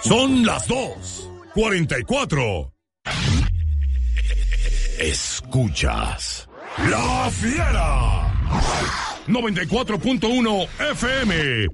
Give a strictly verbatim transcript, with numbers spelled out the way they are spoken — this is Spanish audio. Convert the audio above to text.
Son las dos, cuarenta y cuatro. Escuchas La Fiera. noventa y cuatro punto uno F M.